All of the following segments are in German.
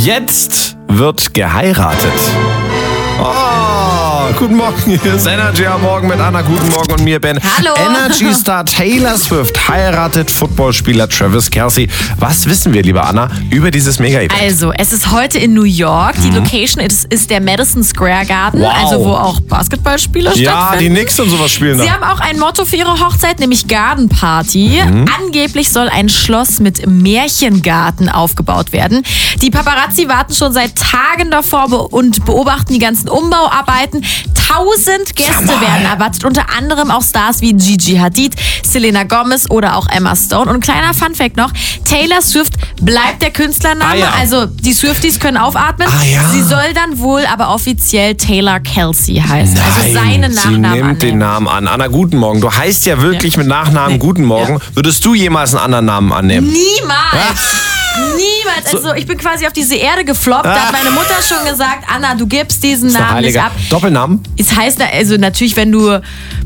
Jetzt wird geheiratet. Guten Morgen, hier ist Energy am Morgen mit Anna. Guten Morgen und mir, Ben. Hallo. Energy-Star Taylor Swift heiratet Footballspieler Travis Kelce. Was wissen wir, liebe Anna, über dieses Mega-Event? Also, es ist heute in New York. Die Location ist der Madison Square Garden, Wow. also wo auch Basketballspiele Ja, stattfinden. die Knicks und sowas spielen da. Sie haben auch ein Motto für ihre Hochzeit, nämlich Garden Party. Angeblich soll ein Schloss mit Märchengarten aufgebaut werden. Die Paparazzi warten schon seit Tagen davor und beobachten die ganzen Umbauarbeiten. 1000 Gäste werden erwartet, unter anderem auch Stars wie Gigi Hadid, Selena Gomez oder auch Emma Stone. Und kleiner Funfact noch, Taylor Swift bleibt der Künstlername, Ja. also die Swifties können aufatmen. Ja. Sie soll dann wohl aber offiziell Taylor Kelce heißen, also seinen sie Nachnamen nimmt den annehmen. Namen an. Anna, guten Morgen. Du heißt ja wirklich mit Nachnamen Nee. Guten Morgen. Würdest du jemals einen anderen Namen annehmen? Niemals! Niemals! Also ich bin quasi auf diese Erde gefloppt. Da hat meine Mutter schon gesagt, Anna, du gibst diesen Ist doch Namen nicht heiliger. ab. Doppelnamen? Es heißt also natürlich, wenn du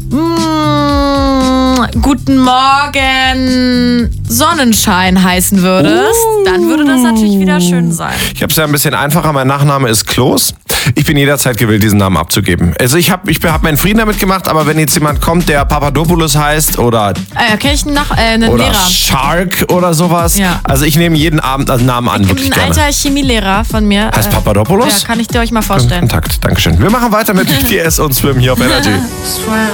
Guten Morgen Sonnenschein heißen würdest, dann würde das natürlich wieder schön sein. Ich habe es ja ein bisschen einfacher. Mein Nachname ist Kloß. Ich bin jederzeit gewillt, diesen Namen abzugeben. Also ich hab meinen Frieden damit gemacht, aber wenn jetzt jemand kommt, der Papadopoulos heißt oder Kenn ich einen Lehrer. Shark oder sowas. Ja. Also ich nehme jeden Abend einen Namen an, wirklich Ein gerne. alter Chemielehrer von mir. Heißt Papadopoulos? Ja, kann ich dir euch mal vorstellen. Kontakt, Dankeschön. Wir machen weiter mit BTS und Swim hier auf Energy.